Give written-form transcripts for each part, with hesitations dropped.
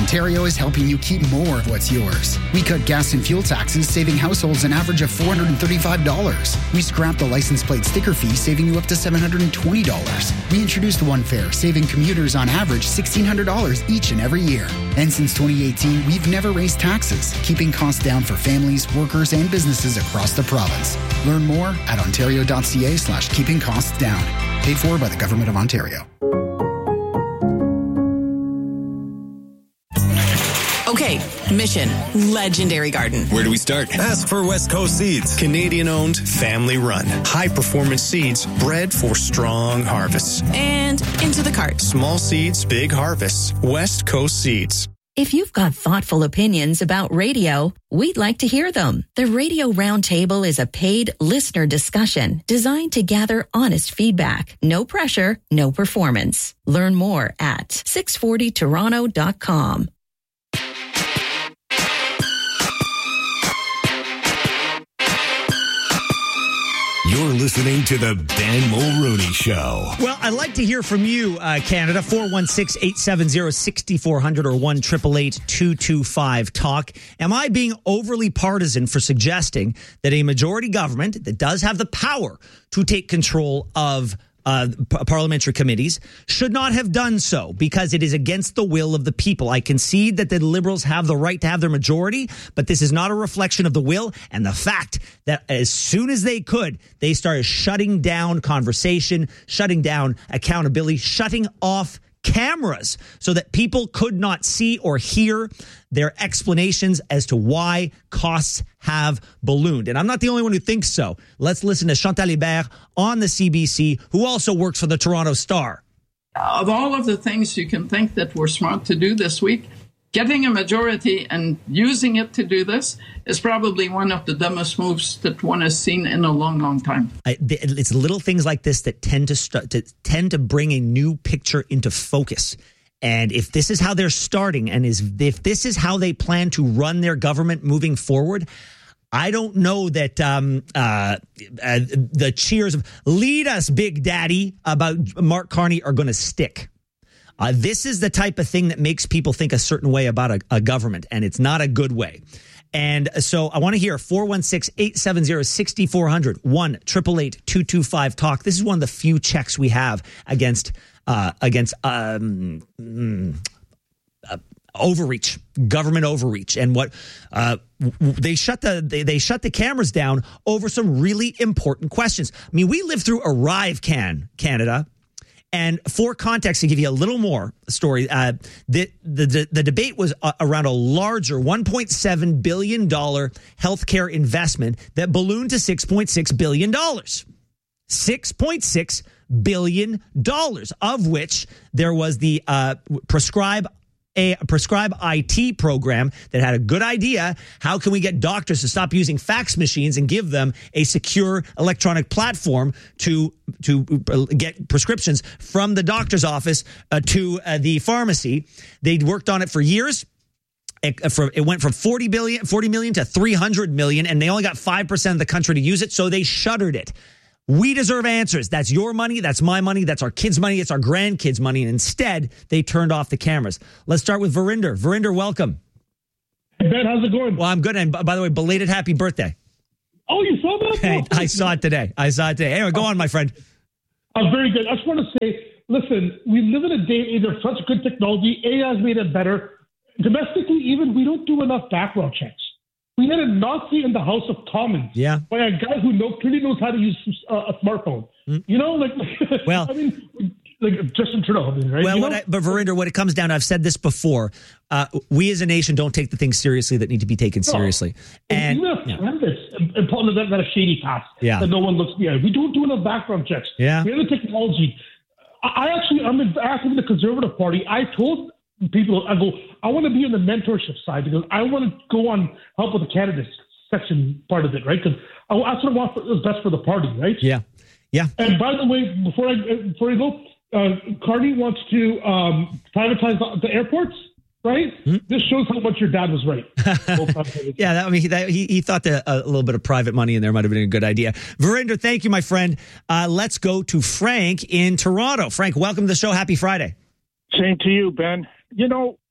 Ontario is helping you keep more of what's yours. We cut gas and fuel taxes, saving households an average of $435. We scrapped the license plate sticker fee, saving you up to $720. We introduced One Fare, saving commuters on average $1,600 each and every year. And since 2018, we've never raised taxes, keeping costs down for families, workers, and businesses across the province. Learn more at ontario.ca/keeping costs down. Paid for by the Government of Ontario. Okay, mission, Legendary Garden. Where do we start? Ask for West Coast Seeds. Canadian-owned, family-run. High-performance seeds bred for strong harvests. And into the cart. Small seeds, big harvests. West Coast Seeds. If you've got thoughtful opinions about radio, we'd like to hear them. The Radio Roundtable is a paid listener discussion designed to gather honest feedback. No pressure, no performance. Learn more at 640toronto.com. You're listening to the Ben Mulrooney Show. Well, I'd like to hear from you, Canada, 416-870-6400 or 1-888-225-TALK. Am I being overly partisan for suggesting that a majority government that does have the power to take control of parliamentary committees should not have done so because it is against the will of the people? I concede that the Liberals have the right to have their majority, but this is not a reflection of the will and the fact that as soon as they could, they started shutting down conversation, shutting down accountability, shutting off cameras so that people could not see or hear their explanations as to why costs have ballooned. And I'm not the only one who thinks so. Let's listen to Chantal Hébert on the CBC, who also works for the Toronto Star. Of all of the things you can think that were smart to do this week, getting a majority and using it to do this is probably one of the dumbest moves that one has seen in a long, long time. It's little things like this that tend to bring a new picture into focus. And if this is how they're starting, and if this is how they plan to run their government moving forward, I don't know that the cheers of "Lead us, Big Daddy" about Mark Carney are going to stick. This is the type of thing that makes people think a certain way about a government, and it's not a good way. And so I want to hear 416-870-6400, 1-888-225-TALK. This is one of the few checks we have against overreach, government overreach, and what they shut the cameras down over some really important questions. I mean, we lived through ArriveCan, Canada. And for context, to give you a little more story, the debate was around a larger $1.7 billion healthcare investment that ballooned to $6.6 billion. $6.6 billion, of which there was the Prescribe IT program that had a good idea. How can we get doctors to stop using fax machines and give them a secure electronic platform to get prescriptions from the doctor's office to the pharmacy? They'd worked on it for years. It went from 40 million to 300 million, and they only got 5% of the country to use it, so they shuttered it. We deserve answers. That's your money. That's my money. That's our kids' money. It's our grandkids' money. And instead, they turned off the cameras. Let's start with Verinder. Verinder, welcome. Hey, Ben, how's it going? Well, I'm good. And by the way, belated happy birthday. Oh, you saw that? Hey, I saw it today. Anyway, go on, my friend. Very good. I just want to say, listen, we live in a day and age of such good technology. AI has made it better. Domestically, even, we don't do enough background checks. We had a Nazi in the House of Commons by a guy who clearly knows how to use a smartphone. You know, well, I mean, like Justin Trudeau, right? Well, but Verinder, what it comes down to, I've said this before, we as a nation don't take the things seriously that need to be taken seriously. And even a canvas and pulling that a shady pass that no one looks behind. We don't do enough background checks. Yeah. We have the technology. I'm active in the Conservative Party. I told people, I want to be on the mentorship side because I want to go on help with the candidates section part of it, right? Because I sort of want what's best for the party, right? Yeah. And by the way, before I go, Carney wants to privatize the airports, right? This shows how much your dad was right. Yeah, he thought that a little bit of private money in there might have been a good idea. Verinder, thank you, my friend. Let's go to Frank in Toronto. Frank, welcome to the show. Happy Friday. Same to you, Ben. You know,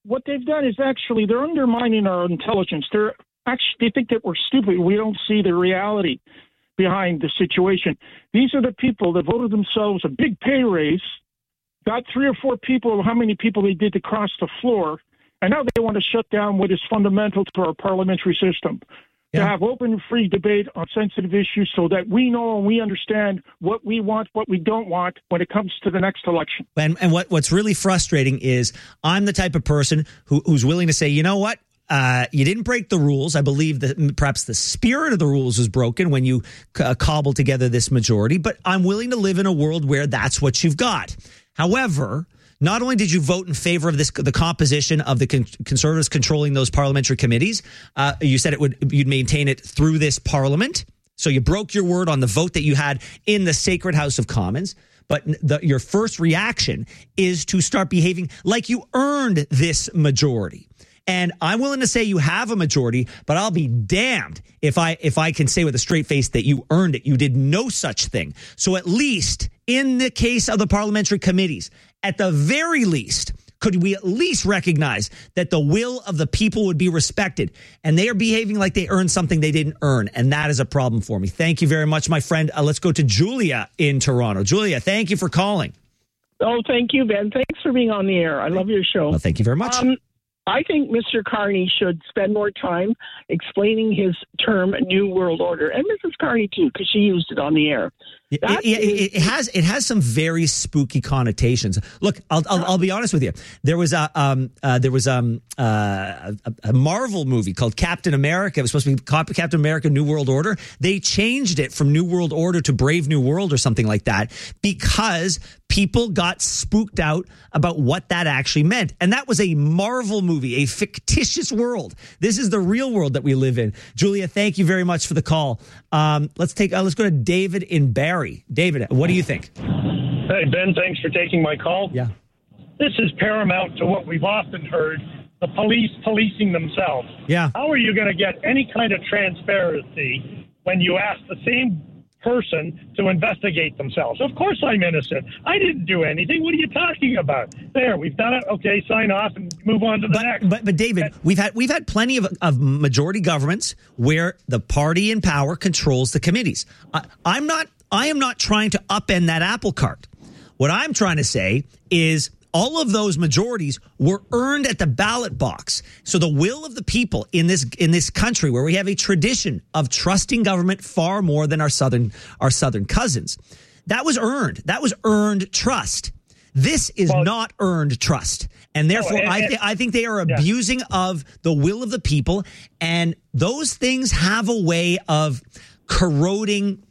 what they've done is actually they're undermining our intelligence. They think that we're stupid. We don't see the reality behind the situation. These are the people that voted themselves a big pay raise, got 3 or 4 people, how many people they did to cross the floor, and now they want to shut down what is fundamental to our parliamentary system. To have open and free debate on sensitive issues so that we know and we understand what we want, what we don't want when it comes to the next election. And what's really frustrating is I'm the type of person who's willing to say, you know what? You didn't break the rules. I believe that perhaps the spirit of the rules was broken when you cobbled together this majority, but I'm willing to live in a world where that's what you've got. However, not only did you vote in favor of the composition of the Conservatives controlling those parliamentary committees, you said you'd maintain it through this parliament. So you broke your word on the vote that you had in the sacred House of Commons. But your first reaction is to start behaving like you earned this majority. And I'm willing to say you have a majority, but I'll be damned if I can say with a straight face that you earned it. You did no such thing. So at least in the case of the parliamentary committees, at the very least, could we at least recognize that the will of the people would be respected? And they are behaving like they earned something they didn't earn. And that is a problem for me. Thank you very much, my friend. Let's go to Julia in Toronto. Julia, thank you for calling. Oh, thank you, Ben. Thanks for being on the air. I love your show. Well, thank you very much. I think Mr. Carney should spend more time explaining his term New World Order, and Mrs. Carney too, because she used it on the air. It has some very spooky connotations. Look, I'll be honest with you. There was a Marvel movie called Captain America. It was supposed to be Captain America: New World Order. They changed it from New World Order to Brave New World or something like that because people got spooked out about what that actually meant. And that was a Marvel movie, a fictitious world. This is the real world that we live in. Julia, thank you very much for the call. Let's go to David in Barrie. David, what do you think? Hey, Ben, thanks for taking my call. Yeah. This is paramount to what we've often heard, the police policing themselves. Yeah. How are you going to get any kind of transparency when you ask the same person to investigate themselves? Of course I'm innocent. I didn't do anything. What are you talking about? There, we've done it. Okay, sign off and move on to the next. But David, we've had plenty of majority governments where the party in power controls the committees. I am not trying to upend that apple cart. What I'm trying to say is all of those majorities were earned at the ballot box. So the will of the people in this country, where we have a tradition of trusting government far more than our southern cousins, that was earned. That was earned trust. This is not earned trust. And therefore, I think they are abusing of the will of the people. And those things have a way of corroding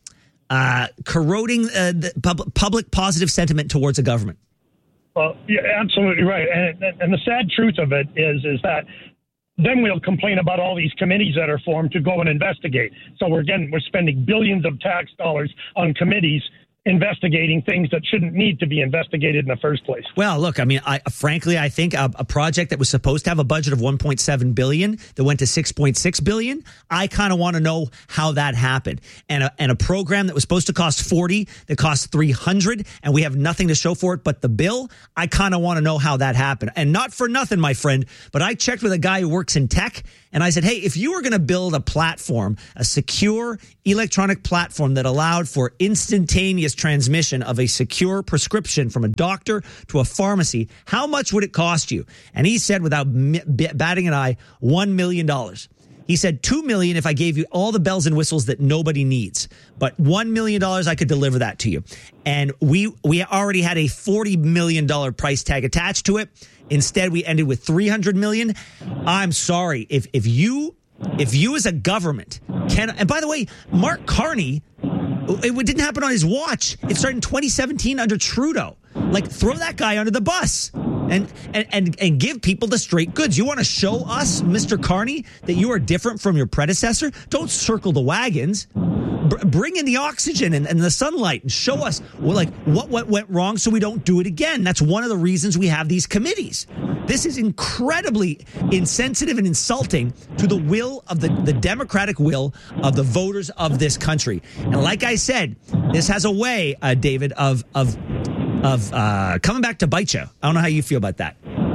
the public positive sentiment towards a government. Well, you're absolutely right. And the sad truth of it is that then we'll complain about all these committees that are formed to go and investigate. So we're spending billions of tax dollars on committees investigating things that shouldn't need to be investigated in the first place. Well, look, I mean, frankly, I think a project that was supposed to have a budget of $1.7 billion that went to $6.6 billion, I kind of want to know how that happened. And a program that was supposed to cost $40 that cost $300, and we have nothing to show for it but the bill, I kind of want to know how that happened. And not for nothing, my friend, but I checked with a guy who works in tech, and I said, hey, if you were going to build a platform, a secure electronic platform that allowed for instantaneous transmission of a secure prescription from a doctor to a pharmacy, how much would it cost you? And he said, without batting an eye, $1 million. He said $2 million if I gave you all the bells and whistles that nobody needs. But $1 million, I could deliver that to you. And we already had a $40 million price tag attached to it. Instead, we ended with $300 million. I'm sorry. If you as a government can, and by the way, Mark Carney, it didn't happen on his watch. It started in 2017 under Trudeau. Like, throw that guy under the bus and give people the straight goods. You want to show us, Mr. Carney, that you are different from your predecessor? Don't circle the wagons. Bring in the oxygen and the sunlight and show us what went wrong so we don't do it again. That's one of the reasons we have these committees. This is incredibly insensitive and insulting to the will of the democratic will of the voters of this country. And like I said, this has a way, David, of coming back to bite you. I don't know how you feel about that. Well,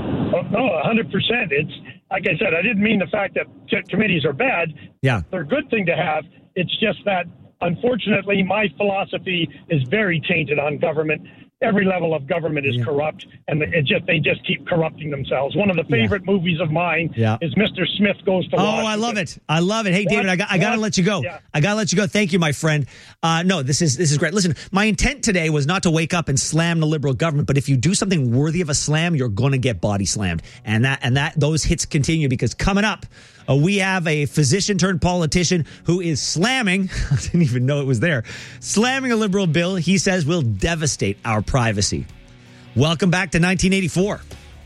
No, 100%. It's like I said, I didn't mean the fact that committees are bad. Yeah. They're a good thing to have. It's just that, unfortunately, my philosophy is very tainted on government. Every level of government is corrupt, and they just keep corrupting themselves. One of the favorite movies of mine is Mr. Smith Goes to Washington. Oh, I love it. I love it. Hey, David, I got to let you go. Yeah. I got to let you go. Thank you, my friend. No, this is great. Listen, my intent today was not to wake up and slam the Liberal government, but if you do something worthy of a slam, you're going to get body slammed. And those hits continue, because coming up, we have a physician turned politician who is slamming, I didn't even know it was there, slamming a Liberal bill he says will devastate our privacy. Welcome back to 1984.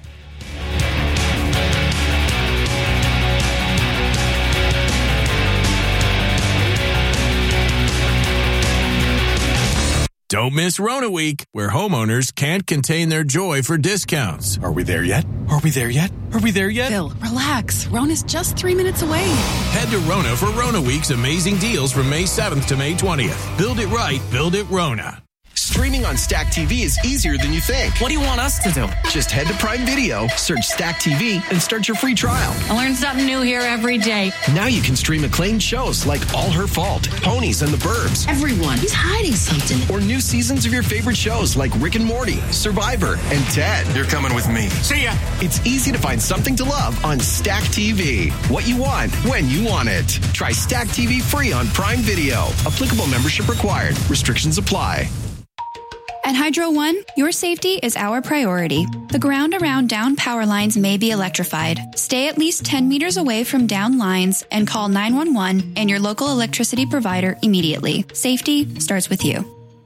Don't miss Rona Week, where homeowners can't contain their joy for discounts. Are we there yet? Are we there yet? Are we there yet? Phil, relax. Rona's just 3 minutes away. Head to Rona for Rona Week's amazing deals from May 7th to May 20th. Build it right, build it Rona. Streaming on Stack TV is easier than you think. What do you want us to do? Just head to Prime Video, search Stack TV, and start your free trial. I learn something new here every day. Now you can stream acclaimed shows like All Her Fault, Ponies and the Burbs. Everyone, he's hiding something. Or new seasons of your favorite shows like Rick and Morty, Survivor, and Ted. You're coming with me. See ya! It's easy to find something to love on Stack TV. What you want, when you want it. Try Stack TV free on Prime Video. Applicable membership required. Restrictions apply. At Hydro One, your safety is our priority. The ground around down power lines may be electrified. Stay at least 10 meters away from down lines and call 911 and your local electricity provider immediately. Safety starts with you.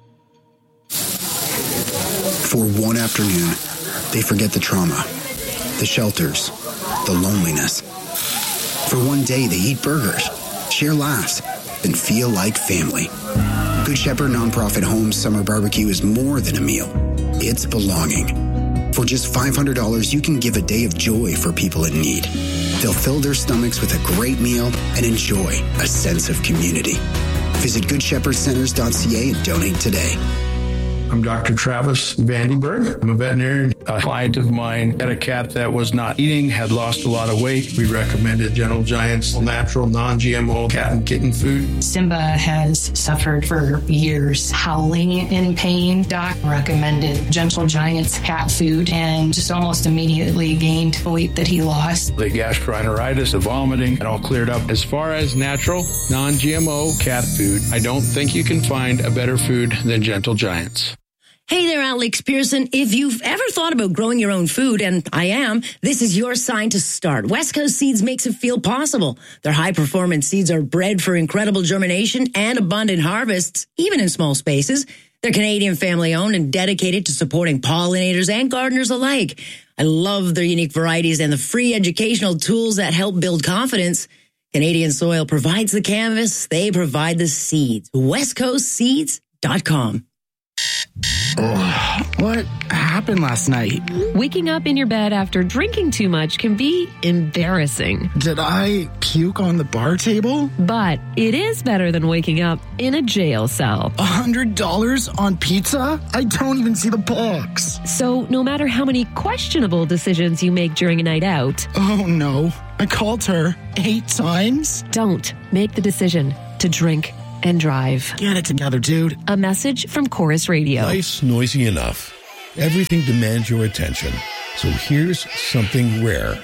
For one afternoon, they forget the trauma, the shelters, the loneliness. For one day, they eat burgers, share laughs, and feel like family. Good Shepherd Nonprofit Homes Summer Barbecue is more than a meal. It's belonging. For just $500, you can give a day of joy for people in need. They'll fill their stomachs with a great meal and enjoy a sense of community. Visit GoodShepherdCenters.ca and donate today. I'm Dr. Travis Vandenberg. I'm a veterinarian. A client of mine had a cat that was not eating, had lost a lot of weight. We recommended Gentle Giant's natural, non-GMO cat and kitten food. Simba has suffered for years, howling in pain. Doc recommended Gentle Giant's cat food and just almost immediately gained the weight that he lost. The gastroenteritis, the vomiting, it all cleared up. As far as natural, non-GMO cat food, I don't think you can find a better food than Gentle Giant's. Hey there, Alex Pearson. If you've ever thought about growing your own food, and I am, this is your sign to start. West Coast Seeds makes it feel possible. Their high-performance seeds are bred for incredible germination and abundant harvests, even in small spaces. They're Canadian family-owned and dedicated to supporting pollinators and gardeners alike. I love their unique varieties and the free educational tools that help build confidence. Canadian Soil provides the canvas. They provide the seeds. WestCoastSeeds.com. Oh, what happened last night? Waking up in your bed after drinking too much can be embarrassing. Did I puke on the bar table? But it is better than waking up in a jail cell. $100 on pizza? I don't even see the box. So no matter how many questionable decisions you make during a night out... Oh no, I called her 8 times? Don't make the decision to drink and drive. Get it together, dude. A message from Chorus Radio. Life's noisy enough. Everything demands your attention. So here's something rare.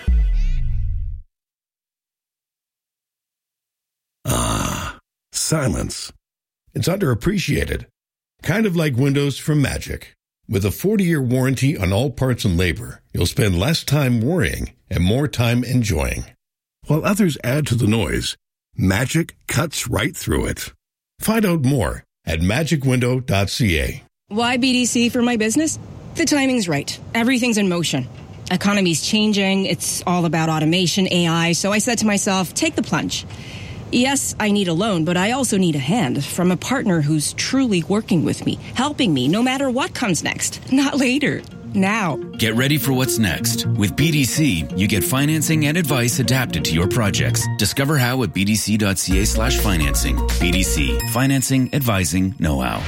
Silence. It's underappreciated. Kind of like windows from Magic. With a 40-year warranty on all parts and labor, you'll spend less time worrying and more time enjoying. While others add to the noise, Magic cuts right through it. Find out more at magicwindow.ca. Why BDC for my business? The timing's right. Everything's in motion. Economy's changing. It's all about automation, AI. So I said to myself, take the plunge. Yes, I need a loan, but I also need a hand from a partner who's truly working with me, helping me no matter what comes next. Not later. Now. Get ready for what's next. With BDC, you get financing and advice adapted to your projects. Discover how at bdc.ca/financing. BDC. Financing, advising, know-how.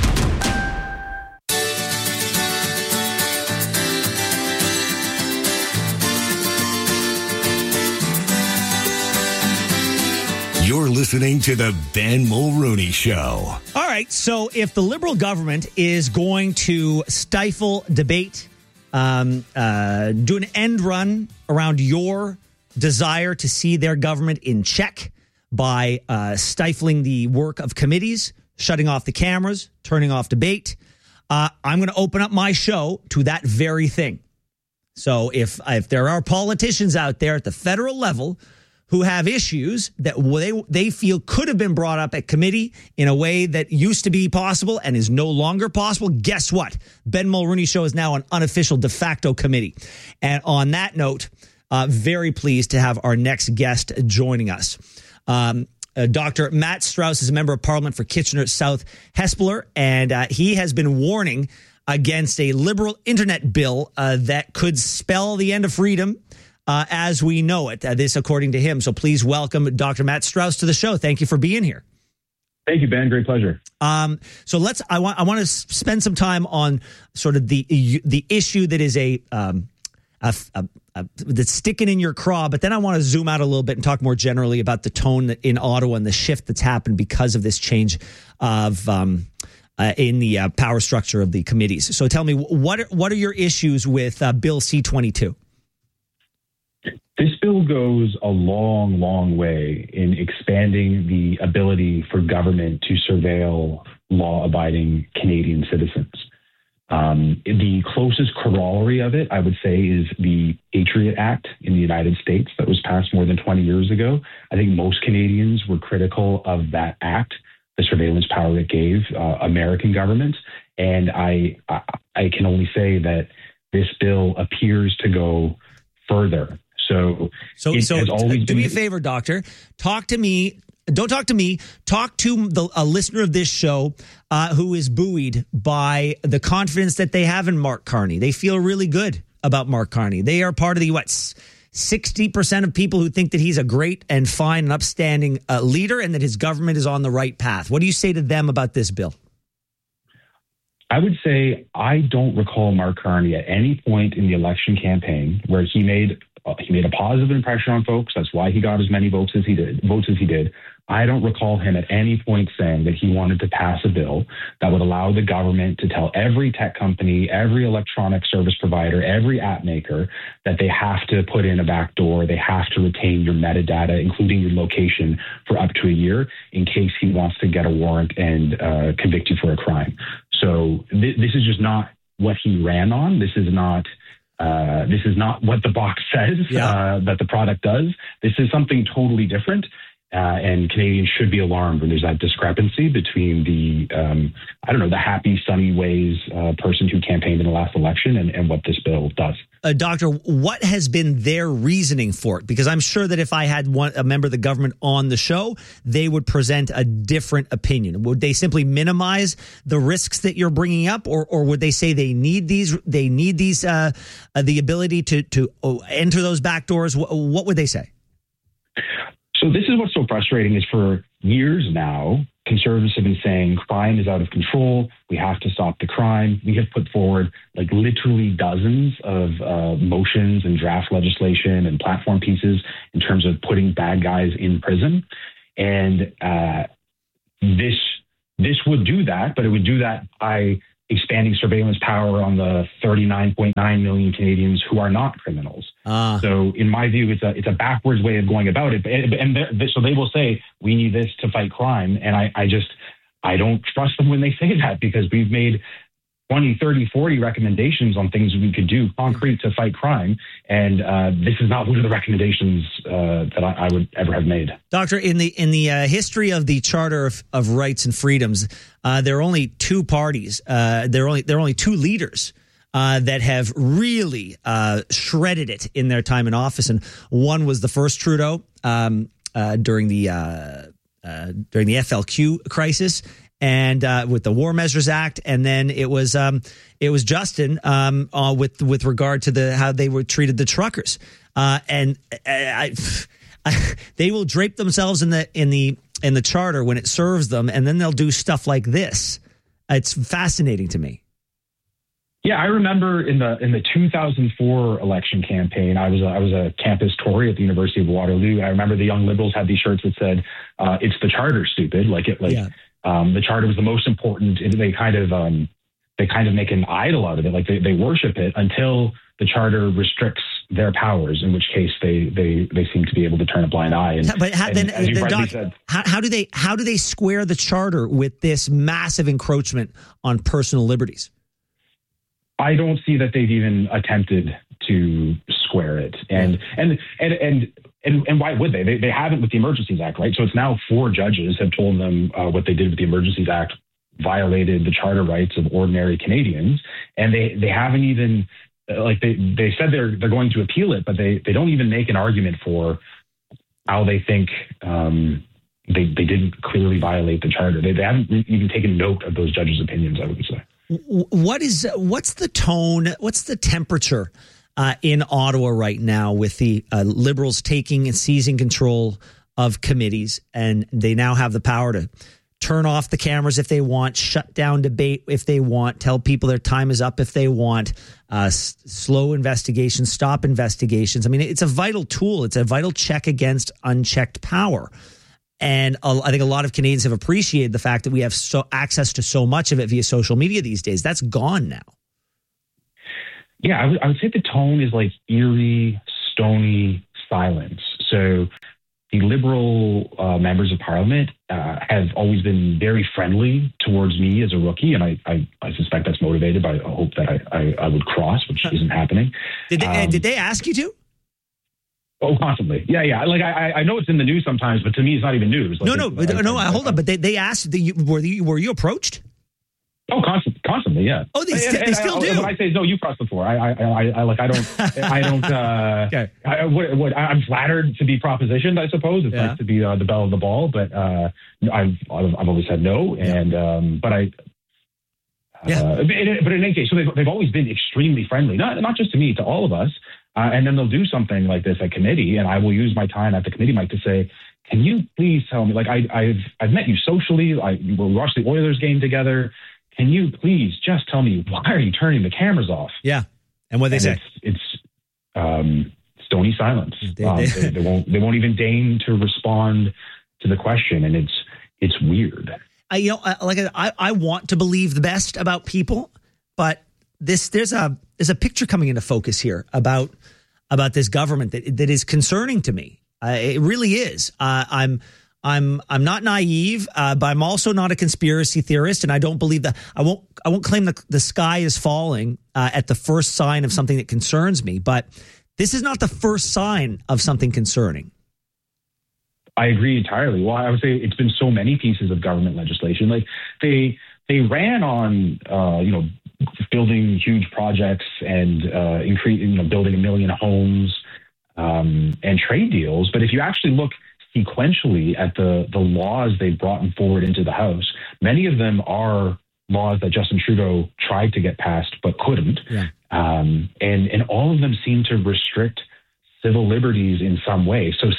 listening to the Ben Mulrooney Show. All right, so if the Liberal government is going to stifle debate, do an end run around your desire to see their government in check by stifling the work of committees, shutting off the cameras, turning off debate, I'm going to open up my show to that very thing. So if there are politicians out there at the federal level who have issues that they feel could have been brought up at committee in a way that used to be possible and is no longer possible, guess what? Ben Mulrooney Show is now an unofficial de facto committee. And on that note, very pleased to have our next guest joining us. Dr. Matt Strauss is a member of Parliament for Kitchener South Hespeler, and he has been warning against a Liberal internet bill that could spell the end of freedom as we know it. This, according to him. So please welcome Dr. Matt Strauss to the show. Thank you for being here. Thank you, Ben. Great pleasure. So I want to spend some time on sort of the issue that is that's sticking in your craw, but then I want to zoom out a little bit and talk more generally about the tone in Ottawa and the shift that's happened because of this change of in the power structure of the committees. So tell me, what are your issues with Bill C-22? This bill goes a long, long way in expanding the ability for government to surveil law-abiding Canadian citizens. The closest corollary of it, I would say, is the Patriot Act in the United States that was passed more than 20 years ago. I think most Canadians were critical of that act, the surveillance power it gave American governments. And I can only say that this bill appears to go further. So do me a favor, Doctor. Talk to me. Don't talk to me. Talk to a listener of this show who is buoyed by the confidence that they have in Mark Carney. They feel really good about Mark Carney. They are part of the 60% of people who think that he's a great and fine and upstanding leader and that his government is on the right path. What do you say to them about this bill? I would say I don't recall Mark Carney at any point in the election campaign where he made a positive impression on folks. That's why he got as many votes as he did. I don't recall him at any point saying that he wanted to pass a bill that would allow the government to tell every tech company, every electronic service provider, every app maker that they have to put in a back door. They have to retain your metadata, including your location, for up to a year in case he wants to get a warrant and convict you for a crime. So this is just not what he ran on. This is not what the box says that the product does. This is something totally different. And Canadians should be alarmed when there's that discrepancy between the happy, sunny ways person who campaigned in the last election and what this bill does. Doctor, what has been their reasoning for it? Because I'm sure that if I had a member of the government on the show, they would present a different opinion. Would they simply minimize the risks that you're bringing up, or would they say they need these the ability to enter those back doors? What would they say? So this is what's so frustrating is for years now, Conservatives have been saying crime is out of control. We have to stop the crime. We have put forward literally dozens of motions and draft legislation and platform pieces in terms of putting bad guys in prison. And this would do that, but it would do that by expanding surveillance power on the 39.9 million Canadians who are not criminals. So in my view, it's a backwards way of going about it. So they will say, we need this to fight crime. And I don't trust them when they say that, because we've made 20, 30, 40 recommendations on things we could do concrete to fight crime. And this is not one of the recommendations that I would ever have made. Doctor, in the history of the Charter of Rights and Freedoms, there are only two parties. There are only two leaders that have really shredded it in their time in office. And one was the first Trudeau during the FLQ crisis. And with the War Measures Act, and then it was Justin with regard to how they were treated the truckers, and they will drape themselves in the charter when it serves them, and then they'll do stuff like this. It's fascinating to me. Yeah, I remember in the 2004 election campaign, I was a campus Tory at the University of Waterloo. I remember the Young Liberals had these shirts that said, "It's the charter, stupid." The charter was the most important. They kind of make an idol out of it, like they worship it until the charter restricts their powers, in which case they seem to be able to turn a blind eye. How do they square the charter with this massive encroachment on personal liberties? I don't see that they've even attempted to square it, and why would they? They haven't with the Emergencies Act, right? So it's now 4 judges have told them what they did with the Emergencies Act violated the charter rights of ordinary Canadians, and they haven't even they said they're going to appeal it, but they don't even make an argument for how they think they didn't clearly violate the charter. They haven't even taken note of those judges' opinions, I would say. What's the tone? What's the temperature in Ottawa right now with the Liberals taking and seizing control of committees, and they now have the power to turn off the cameras if they want, shut down debate if they want, tell people their time is up if they want, slow investigations, stop investigations. I mean, it's a vital tool. It's a vital check against unchecked power. And I think a lot of Canadians have appreciated the fact that we have access to so much of it via social media these days. That's gone now. Yeah, I would say the tone is like eerie, stony silence. So the Liberal members of Parliament have always been very friendly towards me as a rookie, and I suspect that's motivated by a hope that I would cross, which isn't happening. Did they ask you to? Oh, constantly. Yeah. Like I know it's in the news sometimes, but to me, it's not even news. Like hold on. But they asked, were you approached? Oh, constantly. Yeah. Oh, they still do. When I say no, you crossed before. I don't. Okay. I'm flattered to be propositioned. I suppose it's nice to be the belle of the ball, but I've always said no, and but in any case, so they've always been extremely friendly, not just to me, to all of us. And then they'll do something like this at committee, and I will use my time at the committee mic to say, "Can you please tell me? Like I've met you socially. We watched the Oilers game together. Can you please just tell me why are you turning the cameras off?" Yeah, and what they say? It's stony silence. They won't even deign to respond to the question, and it's weird. I want to believe the best about people, but there's a picture coming into focus here about this government that is concerning to me. It really is. I'm not naive, but I'm also not a conspiracy theorist, and I don't believe that I won't claim the sky is falling at the first sign of something that concerns me. But this is not the first sign of something concerning. I agree entirely. Well, I would say it's been so many pieces of government legislation. Like they ran on building huge projects and building 1 million homes and trade deals. But if you actually look sequentially at the laws they brought forward into the House, many of them are laws that Justin Trudeau tried to get passed but couldn't. Yeah. And all of them seem to restrict civil liberties in some way. So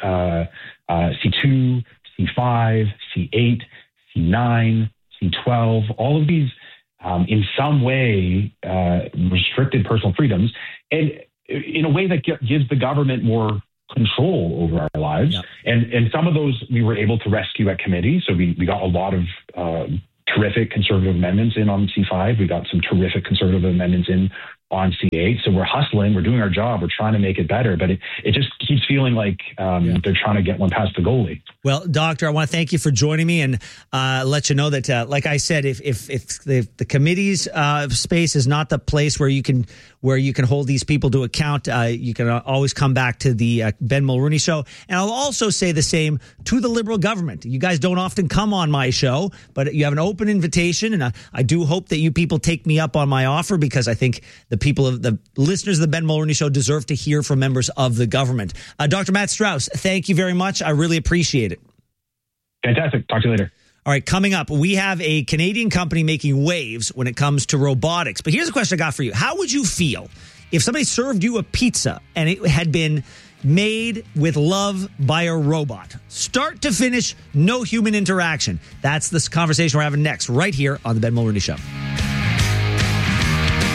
C2, C5, C8, C9, C12, all of these in some way restricted personal freedoms, and in a way that gives the government more control over our lives. Yep. And some of those we were able to rescue at committee. So we got a lot of terrific conservative amendments in on C5. We got some terrific conservative amendments in on C8. So we're hustling, we're doing our job, we're trying to make it better, but it just keeps feeling like they're trying to get one past the goalie. Well, Doctor, I want to thank you for joining me and let you know that, like I said, if the committee's space is not the place where you can hold these people to account, you can always come back to the Ben Mulroney Show. And I'll also say the same to the Liberal government. You guys don't often come on my show, but you have an open invitation, and I do hope that you people take me up on my offer, because I think the listeners of the Ben Mulroney Show deserve to hear from members of the government. Dr. Matt Strauss, thank you very much. I really appreciate it. Fantastic. Talk to you later. All right, coming up, we have a Canadian company making waves when it comes to robotics. But here's a question I got for you. How would you feel if somebody served you a pizza and it had been made with love by a robot? Start to finish, no human interaction. That's this conversation we're having next, right here on the Ben Mulroney Show.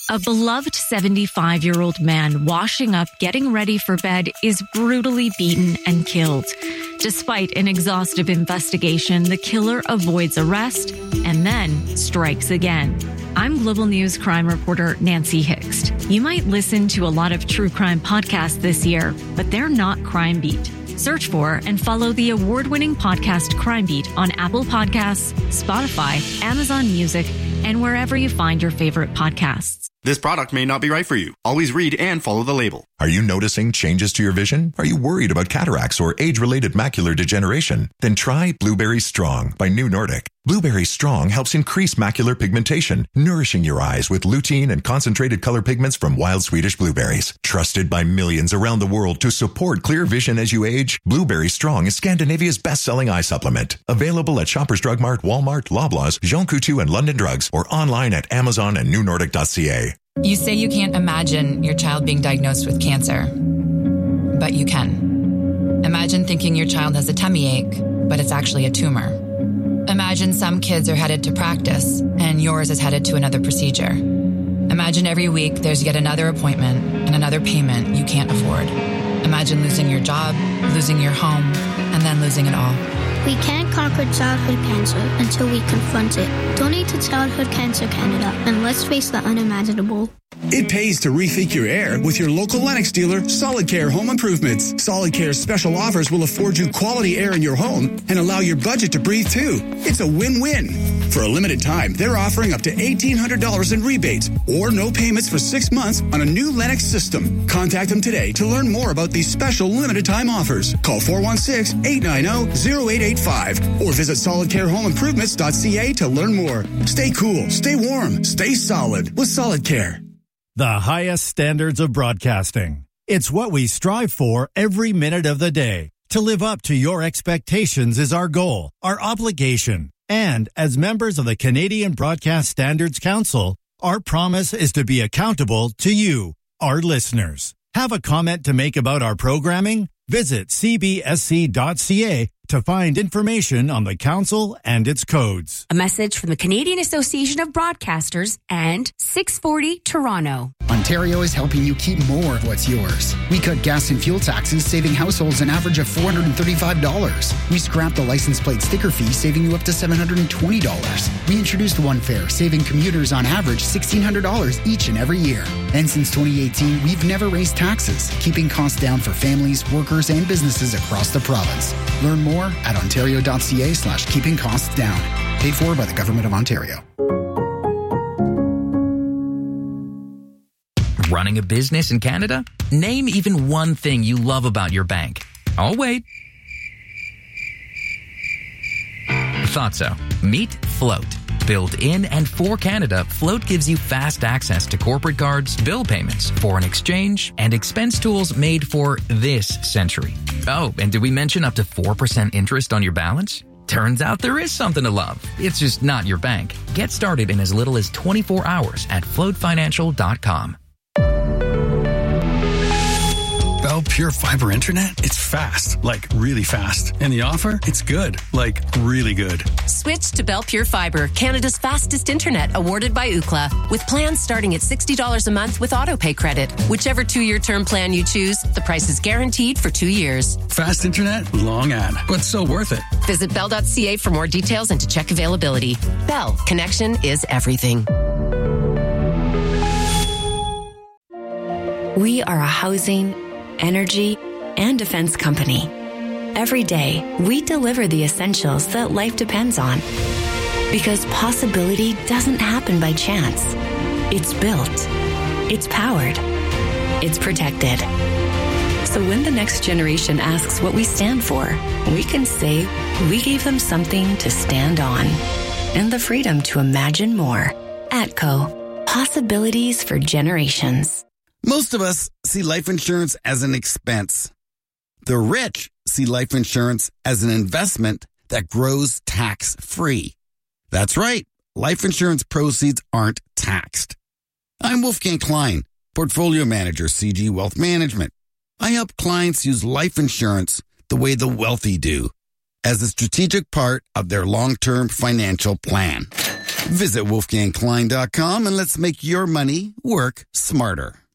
A beloved 75-year-old man washing up, getting ready for bed is brutally beaten and killed. Despite an exhaustive investigation, the killer avoids arrest and then strikes again. I'm Global News crime reporter Nancy Hixt. You might listen to a lot of true crime podcasts this year, but they're not Crime Beat. Search for and follow the award-winning podcast Crime Beat on Apple Podcasts, Spotify, Amazon Music, and wherever you find your favorite podcasts. This product may not be right for you. Always read and follow the label. Are you noticing changes to your vision? Are you worried about cataracts or age-related macular degeneration? Then try Blueberry Strong by New Nordic. Blueberry Strong helps increase macular pigmentation, nourishing your eyes with lutein and concentrated color pigments from wild Swedish blueberries. Trusted by millions around the world to support clear vision as you age, Blueberry Strong is Scandinavia's best-selling eye supplement. Available at Shoppers Drug Mart, Walmart, Loblaws, Jean Coutu, and London Drugs, or online at Amazon and newnordic.ca. You say you can't imagine your child being diagnosed with cancer, but you can. Imagine thinking your child has a tummy ache, but it's actually a tumor. Imagine some kids are headed to practice and yours is headed to another procedure. Imagine every week there's yet another appointment and another payment you can't afford. Imagine losing your job, losing your home, and then losing it all. We can't conquer childhood cancer until we confront it. Donate to Childhood Cancer Canada and let's face the unimaginable. It pays to rethink your air with your local Lennox dealer, Solid Care Home Improvements. Solid Care's special offers will afford you quality air in your home and allow your budget to breathe too. It's a win-win. For a limited time, they're offering up to $1,800 in rebates or no payments for 6 months on a new Lennox system. Contact them today to learn more about these special limited time offers. Call 416-890-0885 or visit solidcarehomeimprovements.ca to learn more. Stay cool, stay warm, stay solid with Solid Care. The highest standards of broadcasting. It's what we strive for every minute of the day. To live up to your expectations is our goal, our obligation. And as members of the Canadian Broadcast Standards Council, our promise is to be accountable to you, our listeners. Have a comment to make about our programming? Visit cbsc.ca to find information on the council and its codes. A message from the Canadian Association of Broadcasters and 640 Toronto. Ontario is helping you keep more of what's yours. We cut gas and fuel taxes, saving households an average of $435. We scrapped the license plate sticker fee, saving you up to $720. We introduced One Fare, saving commuters on average $1,600 each and every year. And since 2018, we've never raised taxes, keeping costs down for families, workers, and businesses across the province. Learn more at ontario.ca/keeping costs down. Paid for by the Government of Ontario. Running a business in Canada? Name even one thing you love about your bank. I'll wait. Thought so. Meet Float. Built in and for Canada, Float gives you fast access to corporate cards, bill payments, foreign exchange, and expense tools made for this century. Oh, and did we mention up to 4% interest on your balance? Turns out there is something to love. It's just not your bank. Get started in as little as 24 hours at floatfinancial.com. Bell Pure Fiber Internet? It's fast, like really fast. And the offer? It's good, like really good. Switch to Bell Pure Fiber, Canada's fastest internet, awarded by Ookla, with plans starting at $60 a month with autopay credit. Whichever 2-year term plan you choose, the price is guaranteed for 2 years. Fast internet, long ad, but so worth it. Visit bell.ca for more details and to check availability. Bell, connection is everything. We are a housing, energy, and defense company. Every day, we deliver the essentials that life depends on. Because possibility doesn't happen by chance. It's built. It's powered. It's protected. So when the next generation asks what we stand for, we can say we gave them something to stand on. And the freedom to imagine more. ATCO. Possibilities for generations. Most of us see life insurance as an expense. The rich see life insurance as an investment that grows tax-free. That's right. Life insurance proceeds aren't taxed. I'm Wolfgang Klein, Portfolio Manager, CG Wealth Management. I help clients use life insurance the way the wealthy do, as a strategic part of their long-term financial plan. Visit WolfgangKlein.com and let's make your money work smarter.